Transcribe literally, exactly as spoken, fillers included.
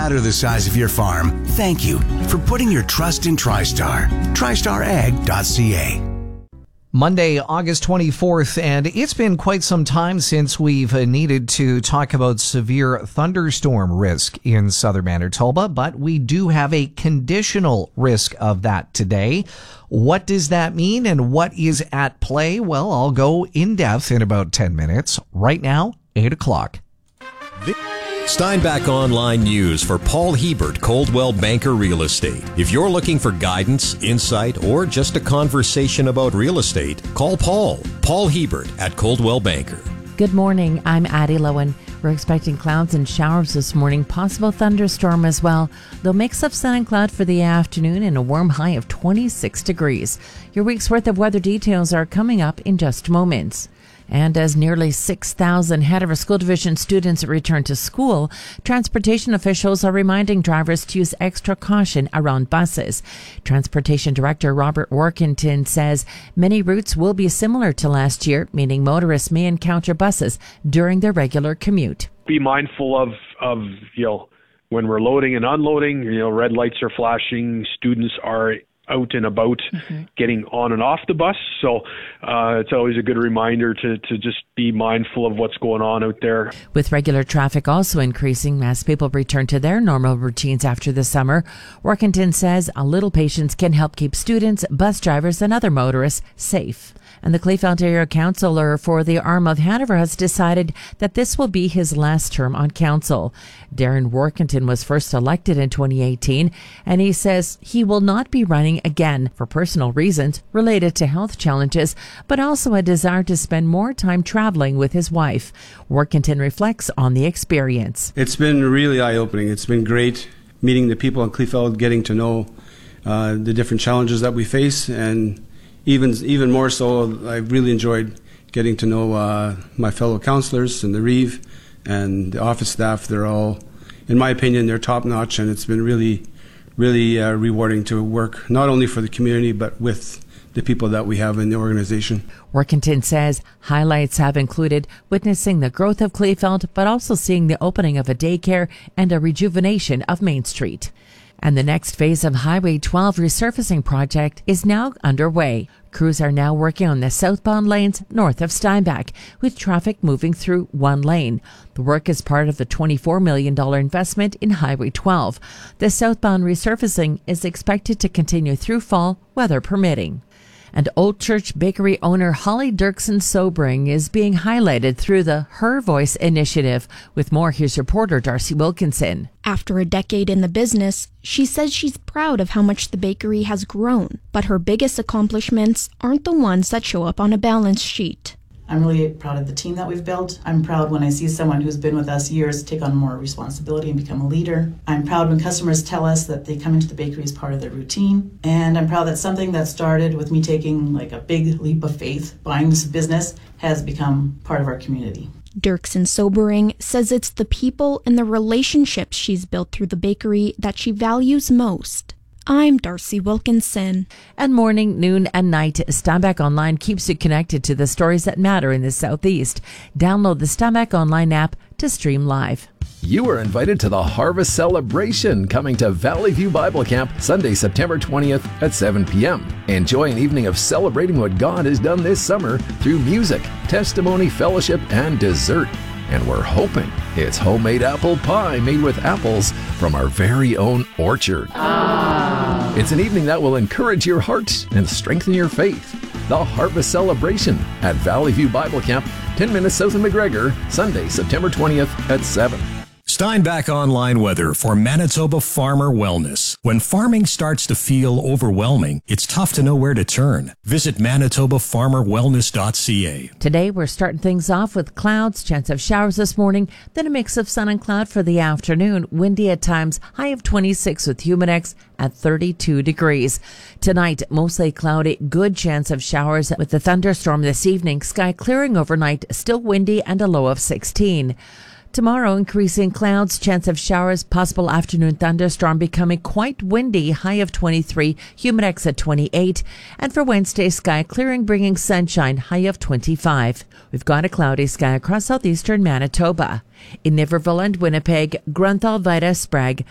matter the size of your farm, thank you for putting your trust in TriStar. TriStar Ag dot C A. Monday, August twenty-fourth, and it's been quite some time since we've needed to talk about severe thunderstorm risk in southern Manitoba, but we do have a conditional risk of that today. What does that mean and what is at play? Well, I'll go in depth in about ten minutes. Right now, eight o'clock. Steinbach Online News for Paul Hebert, Coldwell Banker Real Estate. If you're looking for guidance, insight, or just a conversation about real estate, call Paul. Paul Hebert at Coldwell Banker. Good morning. I'm Addie Lowen. We're expecting clouds and showers this morning, possible thunderstorm as well. They'll mix of sun and cloud for the afternoon and a warm high of twenty-six degrees. Your week's worth of weather details are coming up in just moments. And as nearly six thousand Hanover School Division students return to school, transportation officials are reminding drivers to use extra caution around buses. Transportation Director Robert Workington says many routes will be similar to last year, meaning motorists may encounter buses during their regular commute. Be mindful of, of you know, when we're loading and unloading, you know, red lights are flashing, students are out and about, mm-hmm. getting on and off the bus. So uh, it's always a good reminder to, to just be mindful of what's going on out there. With regular traffic also increasing as people return to their normal routines after the summer, Workington says a little patience can help keep students, bus drivers, and other motorists safe. And the Kleefeld Area Councillor for the Arm of Hanover has decided that this will be his last term on council. Darren Workington was first elected in twenty eighteen, and he says he will not be running again for personal reasons related to health challenges, but also a desire to spend more time traveling with his wife. Workington reflects on the experience. It's been really eye-opening. It's been great meeting the people in Kleefeld, getting to know uh, the different challenges that we face, and Even even more so, I really enjoyed getting to know uh, my fellow councillors and the Reeve and the office staff. They're all, in my opinion, they're top-notch, and it's been really, really uh, rewarding to work not only for the community but with the people that we have in the organization. Workington says highlights have included witnessing the growth of Kleefeld, but also seeing the opening of a daycare and a rejuvenation of Main Street. And the next phase of Highway twelve resurfacing project is now underway. Crews are now working on the southbound lanes north of Steinbach, with traffic moving through one lane. The work is part of the twenty-four million dollars investment in Highway twelve. The southbound resurfacing is expected to continue through fall, weather permitting. And Old Church Bakery owner Holly Dirksen Sobering is being highlighted through the Her Voice initiative. With more, here's reporter Darcy Wilkinson. After a decade in the business, she says she's proud of how much the bakery has grown, but her biggest accomplishments aren't the ones that show up on a balance sheet. I'm really proud of the team that we've built. I'm proud when I see someone who's been with us years take on more responsibility and become a leader. I'm proud when customers tell us that they come into the bakery as part of their routine. And I'm proud that something that started with me taking like a big leap of faith, buying this business, has become part of our community. Dirksen Sobering says it's the people and the relationships she's built through the bakery that she values most. I'm Darcy Wilkinson. And morning, noon, and night, Steinbach Online keeps you connected to the stories that matter in the Southeast. Download the Steinbach Online app to stream live. You are invited to the Harvest Celebration coming to Valley View Bible Camp Sunday, September twentieth at seven p.m. Enjoy an evening of celebrating what God has done this summer through music, testimony, fellowship, and dessert. And we're hoping it's homemade apple pie made with apples from our very own orchard. Ah. It's an evening that will encourage your heart and strengthen your faith. The Harvest Celebration at Valley View Bible Camp, ten minutes south of McGregor, Sunday, September twentieth at seven. Steinbach Online weather for Manitoba Farmer Wellness. When farming starts to feel overwhelming, it's tough to know where to turn. Visit manitoba farmer wellness dot c a. Today, we're starting things off with clouds, chance of showers this morning, then a mix of sun and cloud for the afternoon. Windy at times, high of twenty-six with Humidex at thirty-two degrees. Tonight, mostly cloudy, good chance of showers with the thunderstorm this evening. Sky clearing overnight, still windy and a low of sixteen. Tomorrow, increasing clouds, chance of showers, possible afternoon thunderstorm becoming quite windy, high of twenty-three, Humidex at twenty-eight. And for Wednesday, sky clearing, bringing sunshine, high of twenty-five. We've got a cloudy sky across southeastern Manitoba. In Niverville and Winnipeg, Grunthal, Vida, Sprague,